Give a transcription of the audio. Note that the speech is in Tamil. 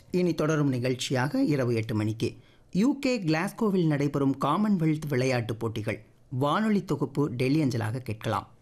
இனி தொடரும் நிகழ்ச்சியாக இரவு 8 மணிக்கு யூகே கிளாஸ்கோவில் நடைபெறும் காமன்வெல்த் விளையாட்டுப் போட்டிகள் வானொலி தொகுப்பு டெல்லி அஞ்சலாக கேட்கலாம்.